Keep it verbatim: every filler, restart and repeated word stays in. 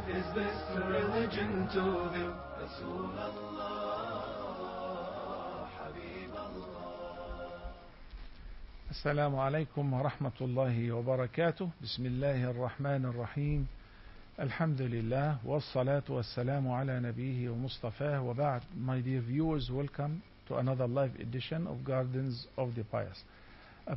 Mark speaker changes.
Speaker 1: is this religion to thee? رسول الله حبيب الله.
Speaker 2: السلام عليكم ورحمة الله وبركاته. بسم الله الرحمن الرحيم. الحمد لله والصلاة والسلام على نبيه ومصطفاه وبعد. My dear viewers, welcome to another live edition of Gardens of the Pious.